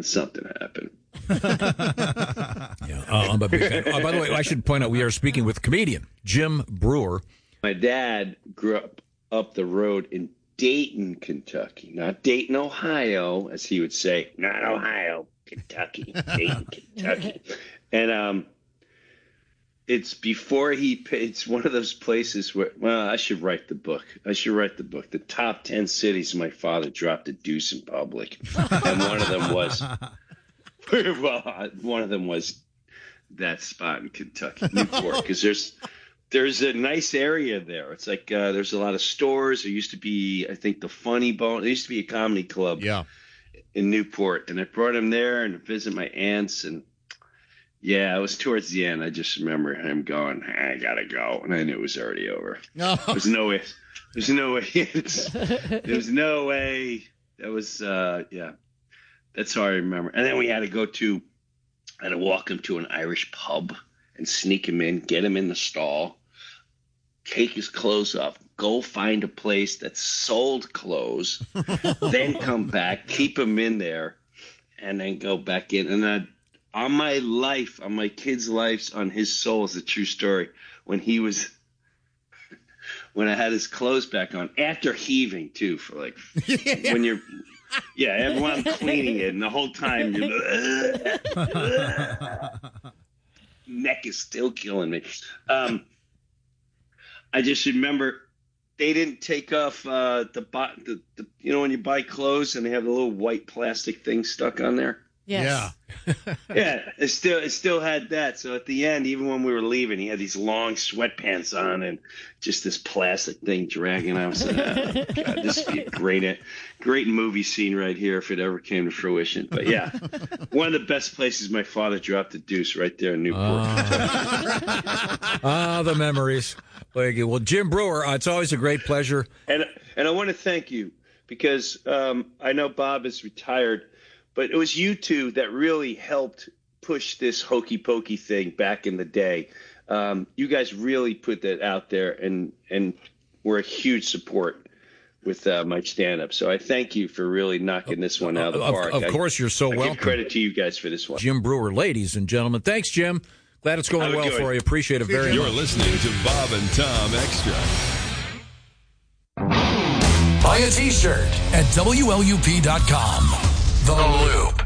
then something happened. Yeah, I'm a big fan. By the way, I should point out we are speaking with comedian Jim Breuer. My dad grew up the road in Dayton, Kentucky, not Dayton, Ohio, as he would say, not Ohio, Kentucky, Dayton, Kentucky. And it's before it's one of those places where, well, I should write the book. The top 10 cities my father dropped a deuce in public. And one of them was that spot in Kentucky, Newport, because there's a nice area there. It's like there's a lot of stores. There used to be, I think, the Funny Bone. There used to be a comedy club in Newport. And I brought him there and to visit my aunts. And, yeah, it was towards the end. I just remember him going, I got to go. And I knew it was already over. No. There's no way. There's no way. That was, yeah. That's how I remember. And then we had to walk him to an Irish pub and sneak him in, get him in the stall, take his clothes off, go find a place that sold clothes, then come back, keep him in there, and then go back in. And on my life, on my kids' lives, on his soul is a true story. When I had his clothes back on, after heaving too, for like, when you're, everyone I'm cleaning it, and the whole time you're neck is still killing me. I just remember they didn't take off the when you buy clothes and they have the little white plastic thing stuck on there. Yes. Yeah. It still had that. So at the end, even when we were leaving, he had these long sweatpants on and just this plastic thing dragging. I was like, oh, God, this would be a great movie scene right here if it ever came to fruition. But yeah, one of the best places my father dropped a deuce right there in Newport. The memories. Thank you. Well, Jim Breuer, it's always a great pleasure. And I want to thank you because I know Bob is retired, but it was you two that really helped push this hokey pokey thing back in the day. You guys really put that out there and were a huge support with my stand-up. So I thank you for really knocking this one out of the park. Of course, you're so welcome. I give credit to you guys for this one. Jim Breuer, ladies and gentlemen. Thanks, Jim. Glad it's going well for you. Appreciate it very much. You're listening to Bob and Tom Extra. Buy a t-shirt at WLUP.com. The Loop.